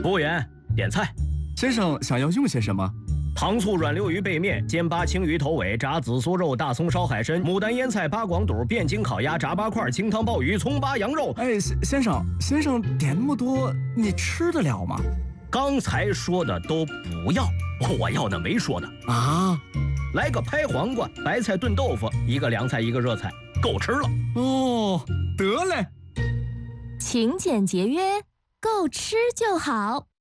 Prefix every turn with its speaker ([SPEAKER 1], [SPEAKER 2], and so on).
[SPEAKER 1] 服务员，点菜。
[SPEAKER 2] 先生想要用些什么？
[SPEAKER 1] 糖醋软溜鱼背面、煎八青鱼头尾、炸紫苏肉、大葱烧海参、牡丹腌菜、八广肚、汴京烤鸭、炸八块、清汤鲍鱼、葱八羊肉。
[SPEAKER 2] 哎，先生点那么多，你吃得了吗？
[SPEAKER 1] 刚才说的都不要，我要的没说的
[SPEAKER 2] 啊。
[SPEAKER 1] 来个拍黄瓜、白菜炖豆腐，一个凉菜一个热菜，够吃了。
[SPEAKER 2] 哦，得嘞。
[SPEAKER 3] 勤俭节约，够吃就好。